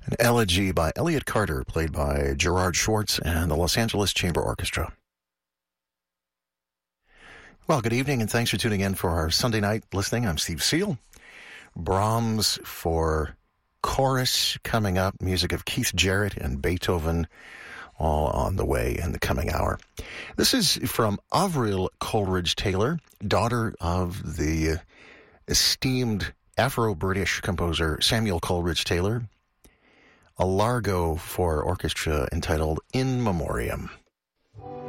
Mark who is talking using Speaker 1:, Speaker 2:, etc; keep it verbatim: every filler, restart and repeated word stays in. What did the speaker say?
Speaker 1: An elegy by Elliott Carter, played by Gerard Schwartz and the Los Angeles Chamber Orchestra. Well, good evening, and thanks for tuning in for our Sunday night listening. I'm Steve Seal. Brahms for chorus coming up, music of Keith Jarrett and Beethoven, all on the way in the coming hour. This is from Avril Coleridge Taylor, daughter of the esteemed Afro-British composer Samuel Coleridge Taylor, a largo for orchestra entitled In Memoriam.